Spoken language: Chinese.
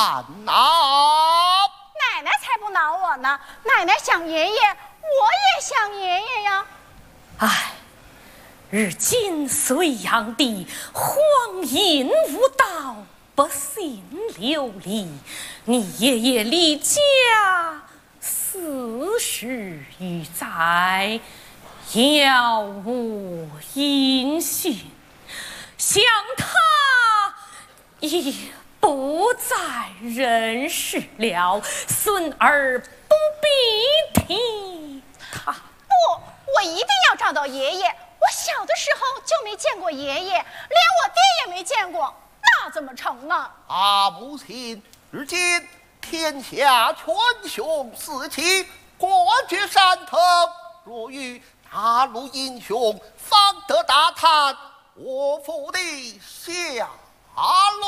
难呐！ 奶奶才不恼我呢，奶奶想爷爷，我也想爷爷呀。 唉，如今隋炀帝荒淫无道，不信流离，你爷爷离家40余载，杳无音讯，想他已不在人世了，孙儿不必提他。 不，我一定要找到爷爷。我小的时候就没见过爷爷，连我爹也没见过，那怎么成啊？ 母亲，如今天下群雄四起，国绝山头，若遇大陆英雄，方得大谈我府的下落。